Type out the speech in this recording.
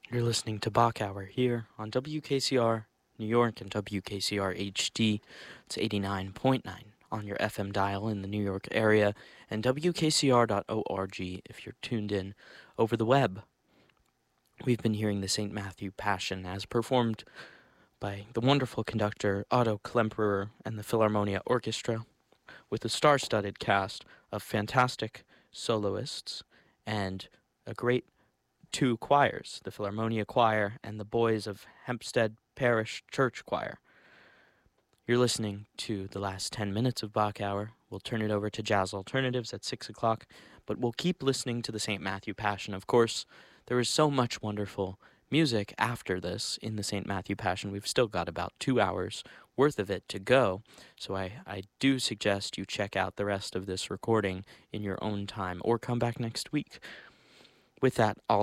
You're listening to Bach Hour here on WKCR New York and WKCR HD. It's 89.9 on your FM dial in the New York area and WKCR.org if you're tuned in over the web. We've been hearing the St. Matthew Passion as performed by the wonderful conductor Otto Klemperer and the Philharmonia Orchestra, with a star-studded cast of fantastic soloists and a great two choirs, the Philharmonia Choir and the Boys of Hempstead Parish Church Choir. You're listening to the last 10 minutes of Bach Hour. We'll turn it over to Jazz Alternatives at 6 o'clock, but we'll keep listening to the St. Matthew Passion. Of course, there is so much wonderful music after this in the St. Matthew Passion. We've still got about 2 hours worth of it to go, so I do suggest you check out the rest of this recording in your own time or come back next week. With that, I'll